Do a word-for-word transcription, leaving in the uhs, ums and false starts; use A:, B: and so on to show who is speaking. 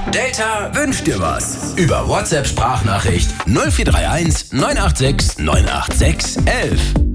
A: Delta wünscht dir was. Über WhatsApp Sprachnachricht null vier drei eins neun acht sechs neun acht sechs eins eins.